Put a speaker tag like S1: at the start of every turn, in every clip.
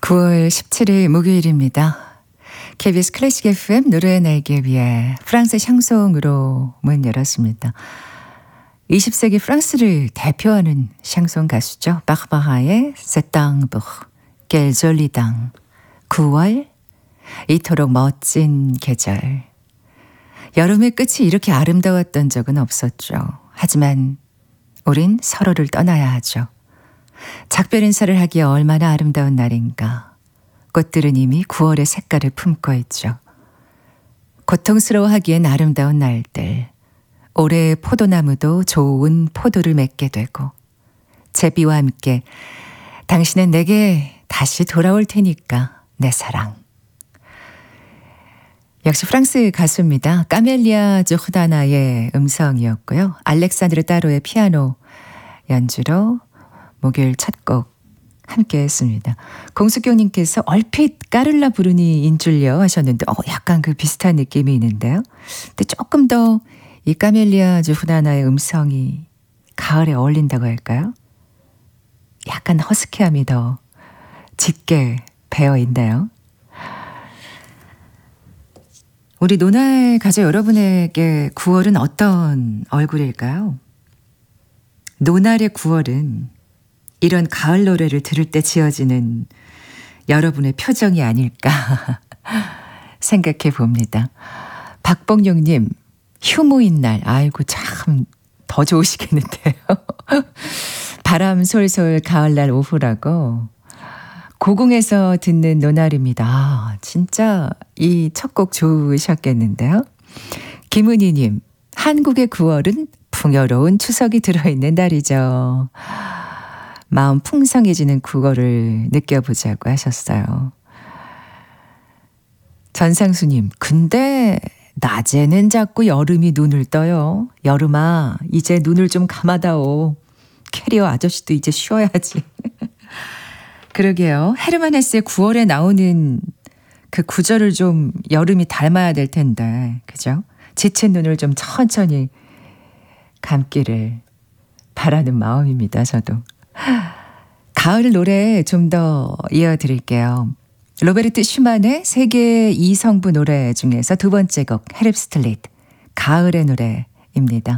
S1: 9월 17일 목요일입니다. KBS 클래식 FM 노래의 날개 위에 프랑스 샹송으로 문 열었습니다. 20세기 프랑스를 대표하는 샹송 가수죠. 바흐바하의 세땅부르, 겔졸리당, 9월, 이토록 멋진 계절. 여름의 끝이 이렇게 아름다웠던 적은 없었죠. 하지만 우린 서로를 떠나야 하죠. 작별 인사를 하기에 얼마나 아름다운 날인가. 꽃들은 이미 9월의 색깔을 품고 있죠. 고통스러워하기엔 아름다운 날들. 올해의 포도나무도 좋은 포도를 맺게 되고 제비와 함께 당신은 내게 다시 돌아올 테니까 내 사랑. 역시 프랑스 가수입니다. 까멜리아 조르다나의 음성이었고요. 알렉산드르 따로의 피아노 연주로 목요일 첫 곡 함께 했습니다. 공수경님께서 얼핏 까를라 부르니인 줄요 하셨는데 약간 그 비슷한 느낌이 있는데요. 근데 조금 더 이 까멜리아 조르다나의 음성이 가을에 어울린다고 할까요? 약간 허스키함이 더 짙게 배어 있나요? 우리 노날 가족 여러분에게 9월은 어떤 얼굴일까요? 노날의 9월은 이런 가을 노래를 들을 때 지어지는 여러분의 표정이 아닐까 생각해 봅니다. 박봉용님, 휴무인 날. 아이고 참 더 좋으시겠는데요. 바람 솔솔 가을날 오후라고 고궁에서 듣는 노날입니다. 진짜 이 첫 곡 좋으셨겠는데요. 김은희님, 한국의 9월은 풍요로운 추석이 들어있는 날이죠. 마음 풍성해지는 9월을 느껴보자고 하셨어요. 전상수님, 근데 낮에는 자꾸 여름이 눈을 떠요. 여름아, 이제 눈을 좀 감아다오. 캐리어 아저씨도 이제 쉬어야지. 그러게요. 헤르만 헤세의 9월에 나오는 그 구절을 좀 여름이 닮아야 될 텐데, 그죠? 지친 눈을 좀 천천히 감기를 바라는 마음입니다, 저도. 가을 노래 좀 더 이어드릴게요. 로베르트 슈만의 세계 2성부 노래 중에서 두 번째 곡 헤릅스트리트, 가을의 노래입니다.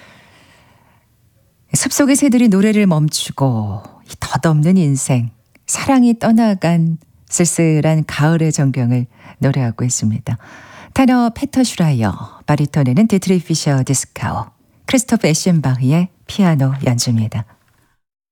S1: 숲속의 새들이 노래를 멈추고 이 덧없는 인생, 사랑이 떠나간 쓸쓸한 가을의 전경을 노래하고 있습니다. 테너 페터 슈라이어, 바리톤에는 디트리 피셔 디스카우, 크리스토프 에셴바흐의 피아노 연주입니다.